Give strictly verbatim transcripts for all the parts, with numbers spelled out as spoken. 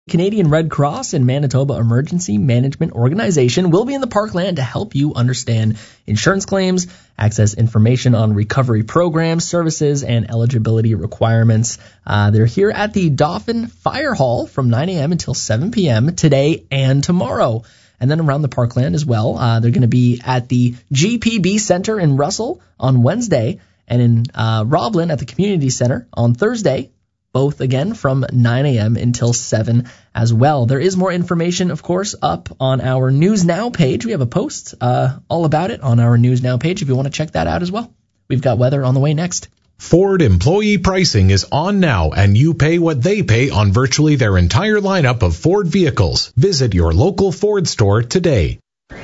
Canadian Red Cross and Manitoba Emergency Management Organization will be in the Parkland to help you understand insurance claims, access information on recovery programs, services, and eligibility requirements. Uh, they're here at the Dauphin Fire Hall from nine a.m. until seven p.m. today and tomorrow. And then around the Parkland as well, uh, they're going to be at the G P B Center in Russell on Wednesday and in uh, Roblin at the Community Center on Thursday. Both, again, from nine a.m. until seven as well. There is more information, of course, up on our News Now page. We have a post uh, all about it on our News Now page if you want to check that out as well. We've got weather on the way next. Ford employee pricing is on now, and you pay what they pay on virtually their entire lineup of Ford vehicles. Visit your local Ford store today.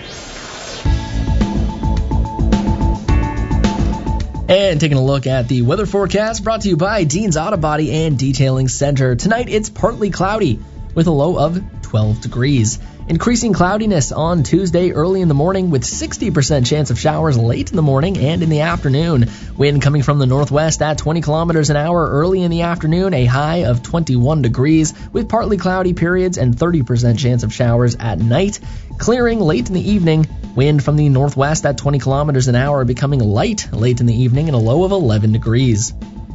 And taking a look at the weather forecast brought to you by Dean's Auto Body and Detailing Center. Tonight it's partly cloudy with a low of twelve degrees. Increasing cloudiness on Tuesday early in the morning with sixty percent chance of showers late in the morning and in the afternoon. Wind coming from the northwest at twenty kilometers an hour early in the afternoon, a high of twenty-one degrees with partly cloudy periods and thirty percent chance of showers at night. Clearing late in the evening, wind from the northwest at twenty kilometers an hour becoming light late in the evening and a low of eleven degrees.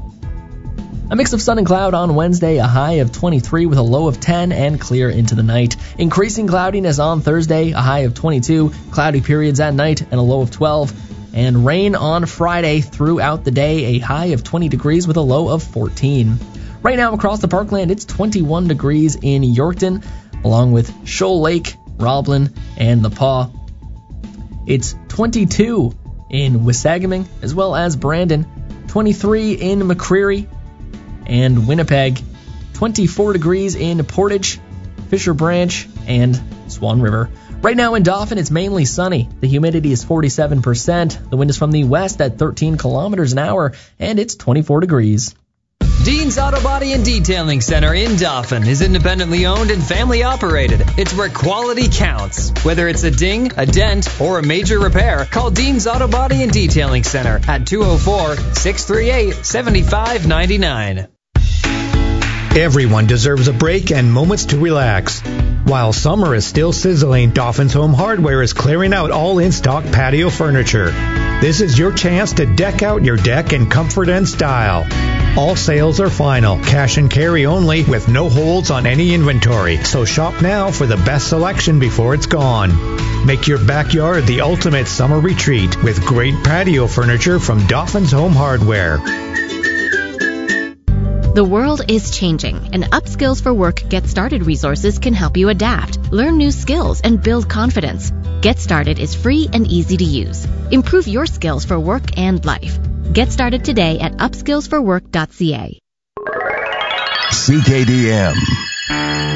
A mix of sun and cloud on Wednesday, a high of twenty-three with a low of ten and clear into the night. Increasing cloudiness on Thursday, a high of twenty-two, cloudy periods at night and a low of twelve. And rain on Friday throughout the day, a high of twenty degrees with a low of fourteen. Right now across the Parkland, it's twenty-one degrees in Yorkton, along with Shoal Lake, Roblin, and the Paw. It's twenty-two in Wissagaming, as well as Brandon, twenty-three in McCreary, and Winnipeg, twenty-four degrees in Portage, Fisher Branch, and Swan River. Right now in Dauphin, it's mainly sunny. The humidity is forty-seven percent. The wind is from the west at thirteen kilometers an hour, and it's twenty-four degrees. Dean's Auto Body and Detailing Center in Dauphin is independently owned and family operated. It's where quality counts. Whether it's a ding, a dent, or a major repair, call Dean's Auto Body and Detailing Center at two oh four, six three eight, seven five nine nine. Everyone deserves a break and moments to relax. While summer is still sizzling, Dauphin's Home Hardware is clearing out all in-stock patio furniture. This is your chance to deck out your deck in comfort and style. All sales are final, cash and carry only, with no holds on any inventory. So shop now for the best selection before it's gone. Make your backyard the ultimate summer retreat with great patio furniture from Dauphin's Home Hardware. The world is changing, and Upskills for Work Get Started resources can help you adapt, learn new skills, and build confidence. Get Started is free and easy to use. Improve your skills for work and life. Get started today at upskills for work dot c a. C K D M.